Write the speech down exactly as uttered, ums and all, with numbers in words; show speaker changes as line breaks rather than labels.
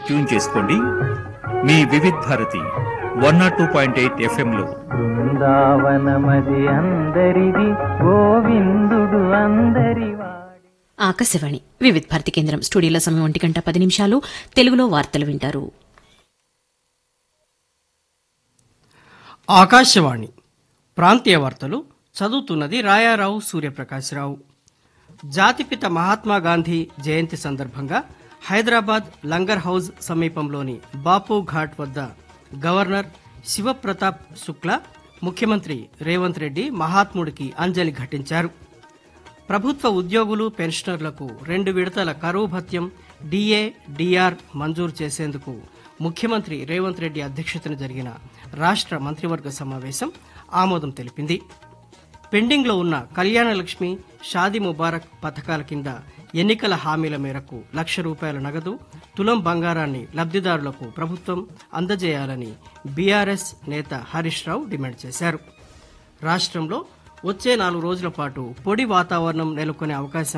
Tune చేసుకోండి మీ Vividh Bharati one not two point eight FM లో.
బృందావనమది అందరిది, గోవిందుడు అందరివాడి.
ఆకాశవాణి వివిధ భారతి కేంద్రం. స్టూడియోలో సమయం ఒంటి గంట పది నిమిషాలు. తెలుగులో వార్తలు వింటారు.
ఆకాశవాణి ప్రాంతీయ వార్తలు చదువుతున్నది రాయారావు సూర్యప్రకాశ్రావు. జాతిపిత మహాత్మాగాంధీ జయంతి సందర్భంగా హైదరాబాద్ లంగర్ హౌజ్ సమీపంలోని బాపు ఘాట్ వద్ద గవర్నర్ శివప్రతాప్ శుక్లా, ముఖ్యమంత్రి రేవంత్ రెడ్డి మహాత్ముడికి అంజలి ఘటించారు. ప్రభుత్వ ఉద్యోగులు, పెన్షనర్లకు రెండు విడతల కరువు భత్యం డీఏ, డీఆర్ మంజూరు చేసేందుకు ముఖ్యమంత్రి రేవంత్ రెడ్డి అధ్యక్షతన జరిగిన రాష్ట్ర మంత్రివర్గ సమావేశం ఆమోదం తెలిపింది. పెండింగ్లో ఉన్న కళ్యాణలక్ష్మి, షాదీ ముబారక్ పథకాల కింద ఎన్నికల హామీల మేరకు లక్ష రూపాయల నగదు, తులం బంగారాన్ని లబ్దిదారులకు ప్రభుత్వం అందజేయాలని బీఆర్ఎస్ నేత హరీష్ రావు డిమాండ్ చేశారు. రాష్ట్రంలో వచ్చే నాలుగు రోజుల పాటు పొడి వాతావరణం నెలకొనే అవకాశం